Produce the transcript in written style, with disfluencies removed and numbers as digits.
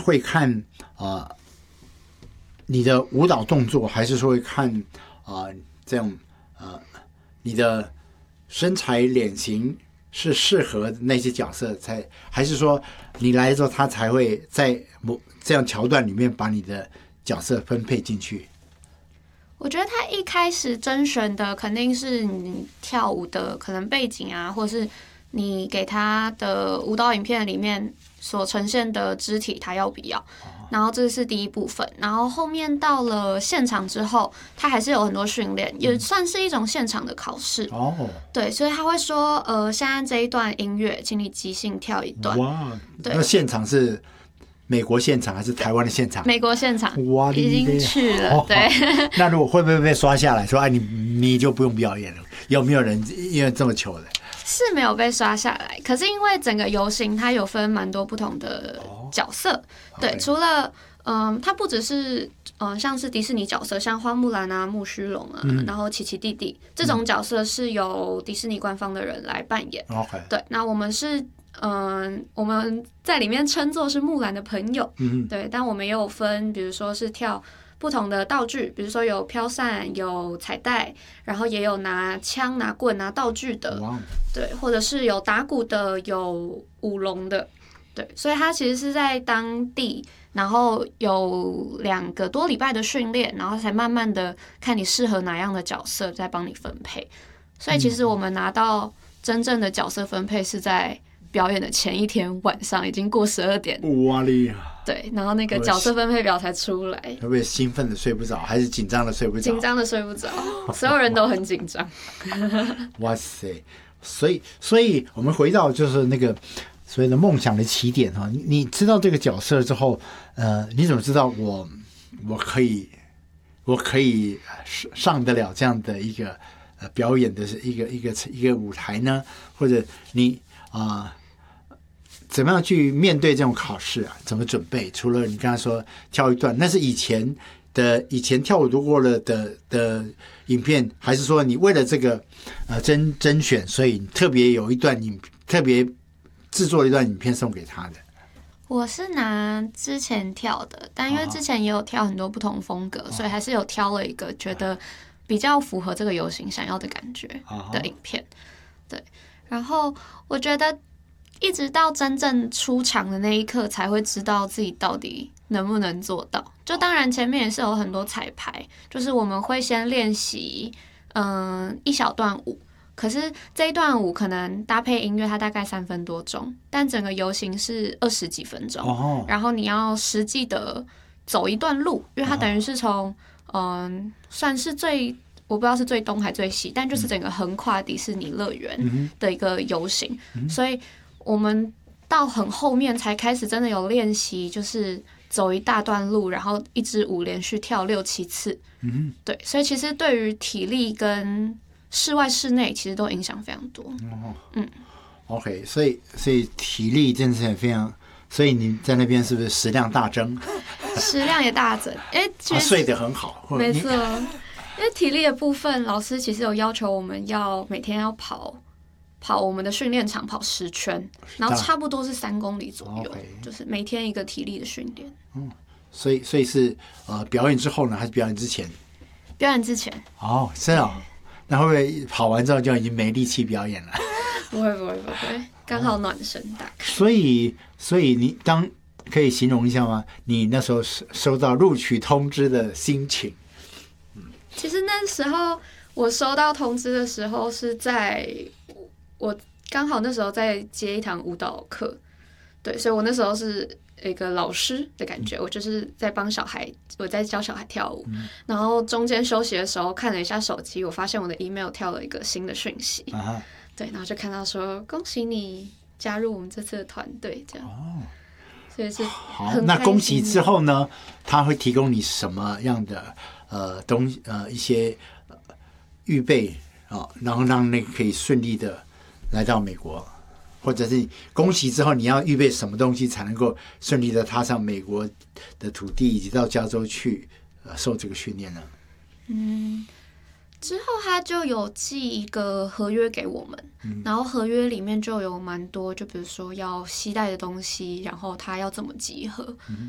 会看你的舞蹈动作，还是说会看这样你的身材脸型是适合那些角色才，还是说你来的时候他才会在这样桥段里面把你的角色分配进去？ 我觉得他一开始甄选的肯定是你跳舞的可能背景啊，或是你给他的舞蹈影片里面所呈现的肢体他要不要，然后这是第一部分，然后后面到了现场之后，他还是有很多训练，也算是一种现场的考试。对，所以他会说现在这一段音乐请你即兴跳一段。 哇，那现场是美国现场还是台湾的现场？ 美国现场， 哇， 已经去了。对， 那如果会不会被刷下来说你就不用表演了？有没有人因为这么糗的？ 是没有被刷下来，可是因为整个游行它有分蛮多不同的角色，对，除了它不只是像是迪士尼角色，像花木兰啊、木须龙啊，然后奇奇弟弟这种角色是由迪士尼官方的人来扮演。对，那我们是我们在里面称作是木兰的朋友，对，但我们也有分，比如说是跳不同的道具，比如说有飘扇、有彩带，然后也有拿枪、拿棍、拿道具的，对，或者是有打鼓的、有舞龙的，对，所以他其实是在当地，然后有2个多礼拜的训练，然后才慢慢的看你适合哪样的角色，再帮你分配。所以其实我们拿到真正的角色分配是在表演的前一天晚上，已经过12点。 哇哩！ 对，然后那个角色分配表才出来。 会不会兴奋的睡不着，还是紧张的睡不着？ 紧张的睡不着，所有人都很紧张。 哇塞！所以我们回到就是那个所谓的梦想的起点哈。你知道这个角色之后，你怎么知道我可以上得了这样的一个表演的一个舞台呢？或者你怎么样去面对这种考试啊？怎么准备？除了你刚才说跳一段，那是以前跳舞读过了的影片，还是说你为了这个甄选，所以你特别制作了一段影片送给他的？ 我是拿之前跳的，但因为之前也有跳很多不同风格，所以还是有挑了一个觉得比较符合这个游行想要的感觉的影片。对，然后我觉得一直到真正出场的那一刻，才会知道自己到底能不能做到。就当然前面也是有很多彩排，就是我们会先练习一小段舞，可是这一段舞可能搭配音乐，它大概3分多钟，但整个游行是20几分钟，然后你要实际的走一段路，因为它等于是从算是我不知道是最东还最西，但就是整个横跨迪士尼乐园的一个游行，所以我们到很后面才开始真的有练习，就是走一大段路，然后一支舞连续跳6、7次。对，所以其实对于体力跟室外室内其实都影响非常多。 OK， 所以体力真的是非常，所以你在那边是不是食量大增？ 食量也大增， 睡得很好。 没错，因为体力的部分，老师其实有要求我们每天要跑我们的训练场跑10圈，然后差不多是3公里左右，就是每天一个体力的训练。 所以是表演之后呢，还是表演之前？ 表演之前。 是哦。那会不会跑完之后就已经没力气表演了？ 不会，刚好暖身打开。 所以你可以形容一下吗？你那时候收到录取通知的心情？ 其实那时候我收到通知的时候，是我刚好那时候在接一堂舞蹈课，对，所以我那时候是一个老师的感觉，我就是在帮我在教小孩跳舞，然后中间休息的时候看了一下手机，我发现我的 email 跳了一个新的讯息，对，然后就看到说恭喜你加入我们这次的团队，这样，所以是好。那恭喜之后呢，他会提供你什么样的一些预备然后让那个可以顺利的来到美国？或者是恭喜之后你要预备什么东西才能够顺利的踏上美国的土地，以及到加州去受这个训练呢？ 之后他就有寄一个合约给我们，然后合约里面就有蛮多，就比如说要携带的东西，然后他要怎么集合，